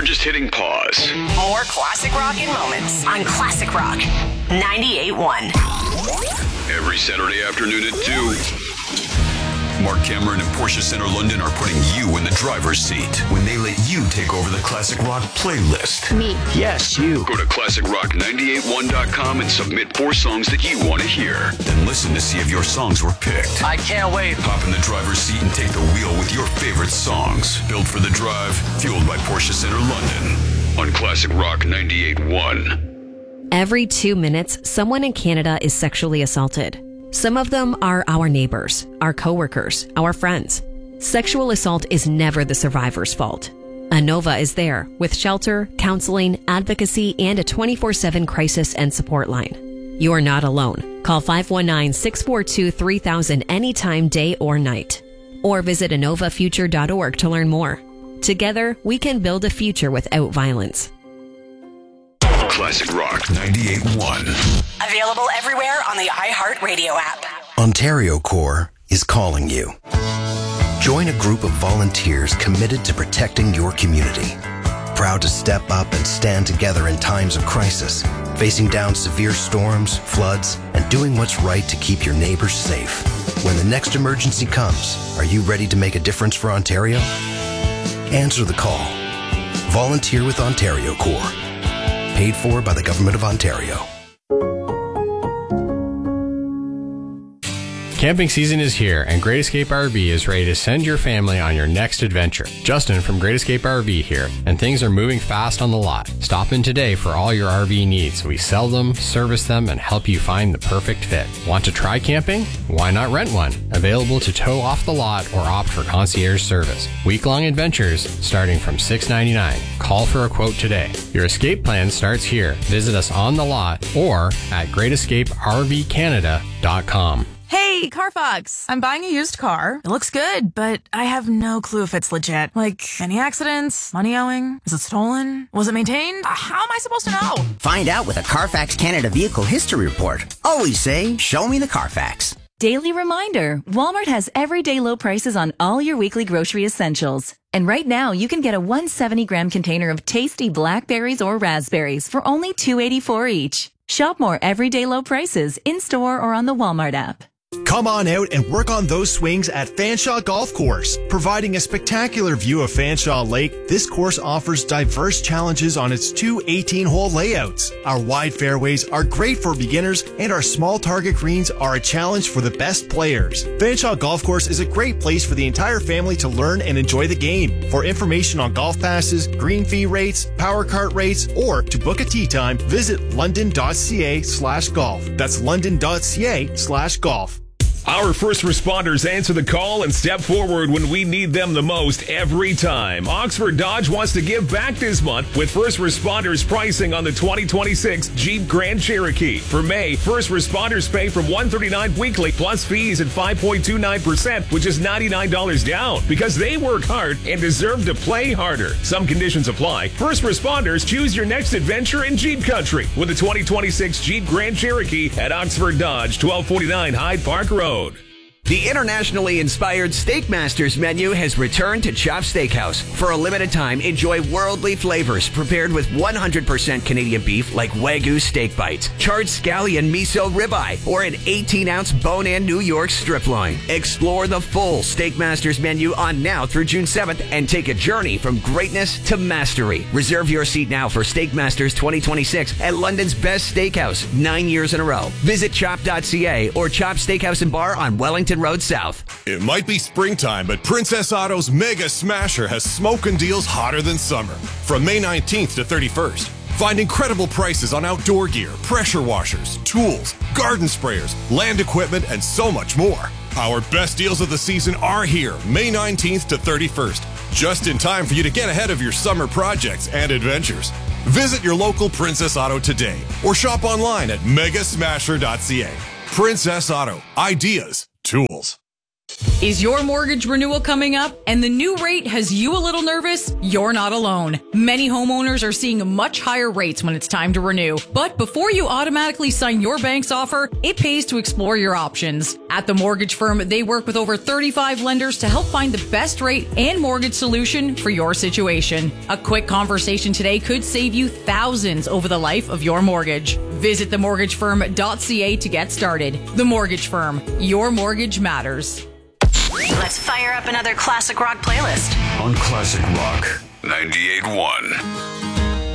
or just hitting pause. More classic rock in moments on Classic Rock 98.1. Every Saturday afternoon at 2. Mark Cameron and Porsche Center London are putting you in the driver's seat when they let you take over the Classic Rock playlist. Me. Yes, you. Go to ClassicRock981.com and submit 4 songs that you want to hear. Then listen to see if your songs were picked. I can't wait. Hop in the driver's seat and take the wheel with your favorite songs. Built for the drive, fueled by Porsche Center London on Classic Rock 98.1. Every 2 minutes, someone in Canada is sexually assaulted. Some of them are our neighbors, our coworkers, our friends. Sexual assault is never the survivor's fault. ANOVA is there with shelter, counseling, advocacy, and a 24/7 crisis and support line. You are not alone. Call 519-642-3000 anytime, day or night. Or visit ANOVAfuture.org to learn more. Together, we can build a future without violence. Classic Rock 98.1. Available everywhere on the iHeartRadio app. Ontario Corps is calling you. Join a group of volunteers committed to protecting your community. Proud to step up and stand together in times of crisis, facing down severe storms, floods, and doing what's right to keep your neighbors safe. When the next emergency comes, are you ready to make a difference for Ontario? Answer the call. Volunteer with Ontario Corps. Paid for by the Government of Ontario. Camping season is here, and Great Escape RV is ready to send your family on your next adventure. Justin from Great Escape RV here, and things are moving fast on the lot. Stop in today for all your RV needs. We sell them, service them, and help you find the perfect fit. Want to try camping? Why not rent one? Available to tow off the lot or opt for concierge service. Week-long adventures starting from $6.99. Call for a quote today. Your escape plan starts here. Visit us on the lot or at greatescapervcanada.com. Hey, Carfax. I'm buying a used car. It looks good, but I have no clue if it's legit. Like, any accidents? Money owing? Is it stolen? Was it maintained? How am I supposed to know? Find out with a Carfax Canada Vehicle History Report. Always say, show me the Carfax. Daily reminder, Walmart has everyday low prices on all your weekly grocery essentials. And right now, you can get a 170-gram container of tasty blackberries or raspberries for only $2.84 each. Shop more everyday low prices in-store or on the Walmart app. Come on out and work on those swings at Fanshawe Golf Course. Providing a spectacular view of Fanshawe Lake, this course offers diverse challenges on its 2 18-hole layouts. Our wide fairways are great for beginners, and our small target greens are a challenge for the best players. Fanshawe Golf Course is a great place for the entire family to learn and enjoy the game. For information on golf passes, green fee rates, power cart rates, or to book a tee time, visit london.ca/golf. That's london.ca/golf. Our first responders answer the call and step forward when we need them the most every time. Oxford Dodge wants to give back this month with first responders pricing on the 2026 Jeep Grand Cherokee. For May, first responders pay from $139 weekly plus fees at 5.29%, which is $99 down, because they work hard and deserve to play harder. Some conditions apply. First responders, choose your next adventure in Jeep country with the 2026 Jeep Grand Cherokee at Oxford Dodge, 1249 Hyde Park Road. The internationally inspired Steak Masters menu has returned to Chop Steakhouse. For a limited time, enjoy worldly flavors prepared with 100% Canadian beef like Wagyu steak bites, charred scallion miso ribeye, or an 18-ounce bone-in New York strip loin. Explore the full Steak Masters menu on now through June 7th and take a journey from greatness to mastery. Reserve your seat now for Steak Masters 2026 at London's best steakhouse 9 years in a row. Visit chop.ca or Chop Steakhouse and Bar on Wellington Road South. It might be springtime, but Princess Auto's Mega Smasher has smoking deals hotter than summer. From May 19th to 31st, find incredible prices on outdoor gear, pressure washers, tools, garden sprayers, land equipment, and so much more. Our best deals of the season are here, May 19th to 31st, just in time for you to get ahead of your summer projects and adventures. Visit your local Princess Auto today or shop online at megasmasher.ca. Princess Auto. Ideas. Tools. Is your mortgage renewal coming up and the new rate has you a little nervous? You're not alone. Many homeowners are seeing much higher rates when it's time to renew. But before you automatically sign your bank's offer, it pays to explore your options. At the Mortgage Firm, they work with over 35 lenders to help find the best rate and mortgage solution for your situation. A quick conversation today could save you thousands over the life of your mortgage. Visit themortgagefirm.ca to get started. The Mortgage Firm. Your mortgage matters. Let's fire up another classic rock playlist on Classic Rock 98.1.